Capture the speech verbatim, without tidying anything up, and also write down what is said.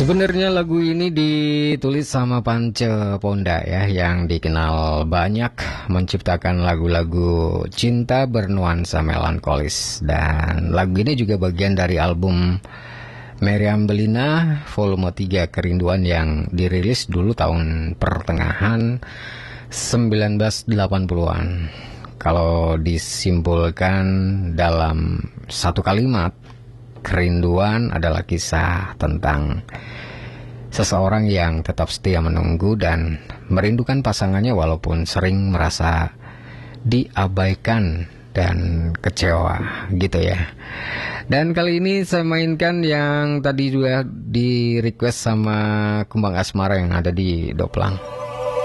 Sebenarnya lagu ini ditulis sama Pance Ponda ya, yang dikenal banyak menciptakan lagu-lagu cinta bernuansa melankolis. Dan lagu ini juga bagian dari album Meriam Bellina volume tiga Kerinduan yang dirilis dulu tahun pertengahan sembilan belas delapan puluhan. Kalau disimpulkan dalam satu kalimat, kerinduan adalah kisah tentang seseorang yang tetap setia menunggu dan merindukan pasangannya walaupun sering merasa diabaikan dan kecewa gitu ya. Dan kali ini saya mainkan yang tadi juga di request sama Kembang Asmara yang ada di Doplang.